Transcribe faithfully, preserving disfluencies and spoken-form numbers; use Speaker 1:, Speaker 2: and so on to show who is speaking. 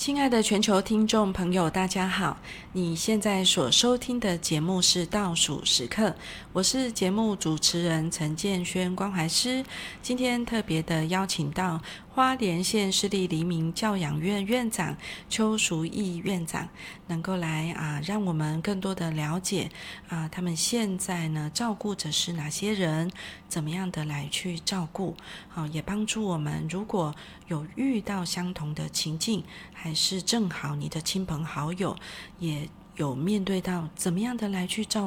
Speaker 1: 亲爱的全球听众朋友，大家好！你现在所收听的节目是倒数时刻，我是节目主持人陈建轩关怀师。今天特别的邀请到花莲县市立黎明教养院院长邱淑义院长，能够来啊，让我们更多的了解啊，他们现在呢照顾着是哪些人，怎么样的来去照顾，啊，也帮助我们如果有遇到相同的情境，还是正好你的亲朋好友也有面对到怎么样的来去照